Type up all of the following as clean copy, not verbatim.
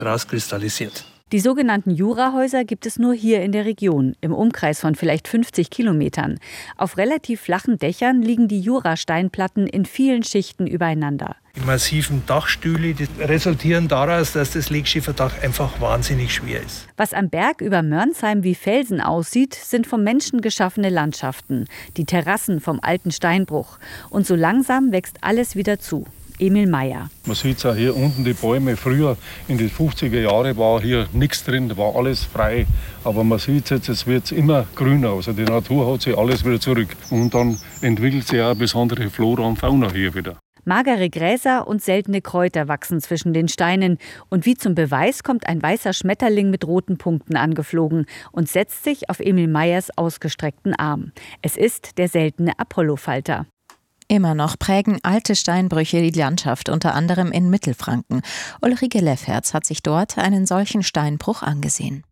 rauskristallisiert. Die sogenannten Jurahäuser gibt es nur hier in der Region, im Umkreis von vielleicht 50 Kilometern. Auf relativ flachen Dächern liegen die Jurasteinplatten in vielen Schichten übereinander. Die massiven Dachstühle, die resultieren daraus, dass das Legschieferdach einfach wahnsinnig schwer ist. Was am Berg über Mörnsheim wie Felsen aussieht, sind vom Menschen geschaffene Landschaften, die Terrassen vom alten Steinbruch. Und so langsam wächst alles wieder zu. Emil Meyer. Man sieht es auch hier unten, die Bäume. Früher in den 50er Jahren war hier nichts drin, da war alles frei. Aber man sieht jetzt, es wird immer grüner. Also die Natur hat sich alles wieder zurück. Und dann entwickelt sich auch eine besondere Flora und Fauna hier wieder. Magere Gräser und seltene Kräuter wachsen zwischen den Steinen. Und wie zum Beweis kommt ein weißer Schmetterling mit roten Punkten angeflogen und setzt sich auf Emil Meyers ausgestreckten Arm. Es ist der seltene Apollofalter. Immer noch prägen alte Steinbrüche die Landschaft, unter anderem in Mittelfranken. Ulrike Lefferts hat sich dort einen solchen Steinbruch angesehen.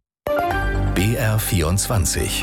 BR24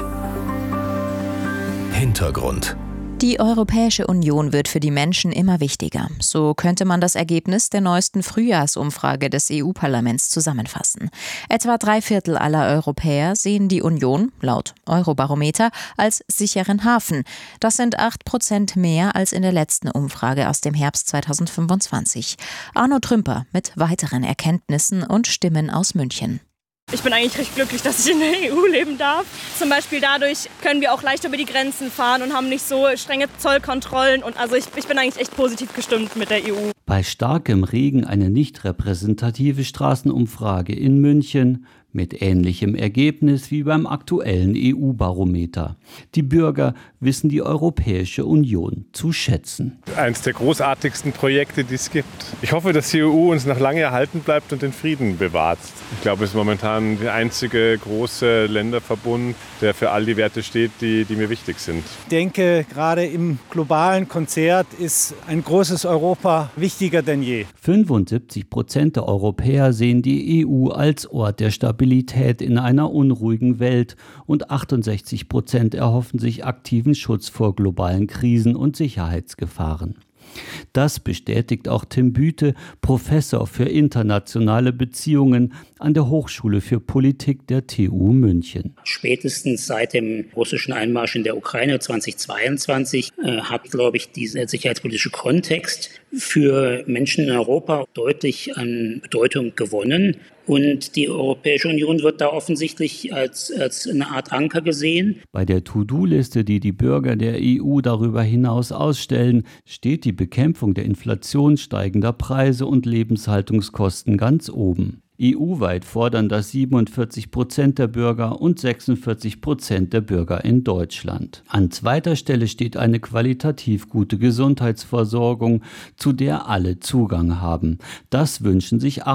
Hintergrund. Die Europäische Union wird für die Menschen immer wichtiger. So könnte man das Ergebnis der neuesten Frühjahrsumfrage des EU-Parlaments zusammenfassen. Etwa 3/4 aller Europäer sehen die Union, laut Eurobarometer, als sicheren Hafen. Das sind 8% mehr als in der letzten Umfrage aus dem Herbst 2025. Arno Trümper mit weiteren Erkenntnissen und Stimmen aus München. Ich bin eigentlich recht glücklich, dass ich in der EU leben darf. Zum Beispiel dadurch können wir auch leichter über die Grenzen fahren und haben nicht so strenge Zollkontrollen. Und also ich bin eigentlich echt positiv gestimmt mit der EU. Bei starkem Regen eine nicht repräsentative Straßenumfrage in München mit ähnlichem Ergebnis wie beim aktuellen EU-Barometer. Die Bürger wissen die Europäische Union zu schätzen. Eines der großartigsten Projekte, die es gibt. Ich hoffe, dass die EU uns noch lange erhalten bleibt und den Frieden bewahrt. Ich glaube, es ist momentan der einzige große Länderverbund, der für all die Werte steht, die mir wichtig sind. Ich denke, gerade im globalen Konzert ist ein großes Europa wichtiger denn je. 75% der Europäer sehen die EU als Ort der Stabilität in einer unruhigen Welt und 68% erhoffen sich aktiven Schutz vor globalen Krisen und Sicherheitsgefahren. Das bestätigt auch Tim Büte, Professor für internationale Beziehungen an der Hochschule für Politik der TU München. Spätestens seit dem russischen Einmarsch in der Ukraine 2022 hat, glaube ich, dieser sicherheitspolitische Kontext für Menschen in Europa deutlich an Bedeutung gewonnen. Und die Europäische Union wird da offensichtlich als eine Art Anker gesehen. Bei der To-Do-Liste, die die Bürger der EU darüber hinaus ausstellen, steht die Bekämpfung der Inflation, steigender Preise und Lebenshaltungskosten ganz oben. EU-weit fordern das 47% der Bürger und 46% der Bürger in Deutschland. An zweiter Stelle steht eine qualitativ gute Gesundheitsversorgung, zu der alle Zugang haben. Das wünschen sich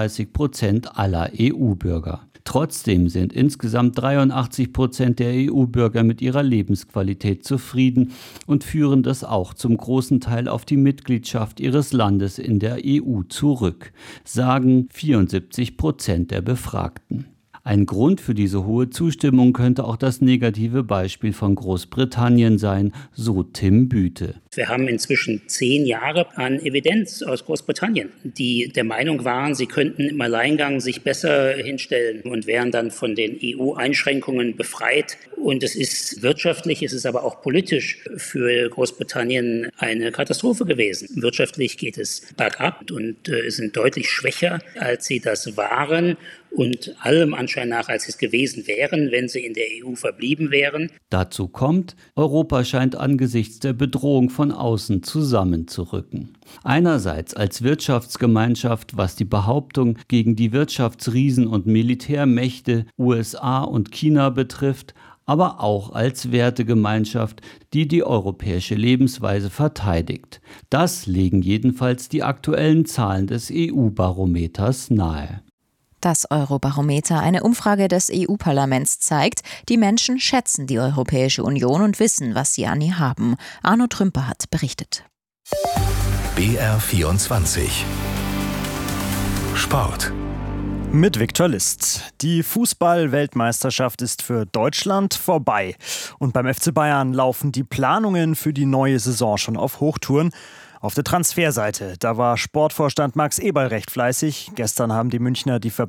38% aller EU-Bürger. Trotzdem sind insgesamt 83% der EU-Bürger mit ihrer Lebensqualität zufrieden und führen das auch zum großen Teil auf die Mitgliedschaft ihres Landes in der EU zurück, sagen 74% der Befragten. Ein Grund für diese hohe Zustimmung könnte auch das negative Beispiel von Großbritannien sein, so Tim Büte. Wir haben inzwischen 10 Jahre an Evidenz aus Großbritannien, die der Meinung waren, sie könnten im Alleingang sich besser hinstellen und wären dann von den EU-Einschränkungen befreit. Und es ist wirtschaftlich, es ist aber auch politisch für Großbritannien eine Katastrophe gewesen. Wirtschaftlich geht es bergab und sind deutlich schwächer, als sie das waren. Und allem Anschein nach, als sie es gewesen wären, wenn sie in der EU verblieben wären. Dazu kommt, Europa scheint angesichts der Bedrohung von außen zusammenzurücken. Einerseits als Wirtschaftsgemeinschaft, was die Behauptung gegen die Wirtschaftsriesen und Militärmächte USA und China betrifft, aber auch als Wertegemeinschaft, die die europäische Lebensweise verteidigt. Das legen jedenfalls die aktuellen Zahlen des EU-Barometers nahe. Das Eurobarometer, eine Umfrage des EU-Parlaments, zeigt, die Menschen schätzen die Europäische Union und wissen, was sie an ihr haben. Arno Trümper hat berichtet. BR24 Sport. Mit Viktor List. Die Fußball-Weltmeisterschaft ist für Deutschland vorbei. Und beim FC Bayern laufen die Planungen für die neue Saison schon auf Hochtouren. Auf der Transferseite, da war Sportvorstand Max Eberl recht fleißig. Gestern haben die Münchner die